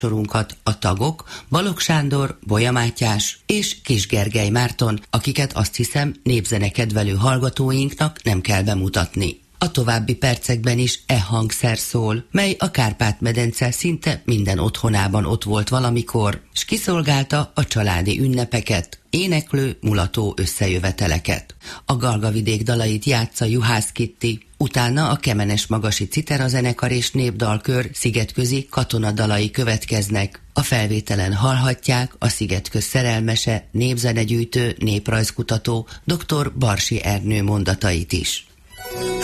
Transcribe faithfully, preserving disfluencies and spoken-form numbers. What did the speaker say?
sorunkat a tagok Balogh Sándor, Bolya Mátyás és Kis Gergely Márton, akiket azt hiszem népzenekedvelő hallgatóinknak nem kell bemutatni. A további percekben is e hangszer szól, mely a Kárpát-medence szinte minden otthonában ott volt valamikor, s kiszolgálta a családi ünnepeket, éneklő, mulató összejöveteleket. A Galgavidék dalait játsza Juhász Kitti, utána a Kemenes-Magasi Citera zenekar és népdalkör szigetközi katonadalai következnek. A felvételen hallhatják a Szigetköz szerelmese, népzenegyűjtő, néprajzkutató dr. Barsi Ernő mondatait is.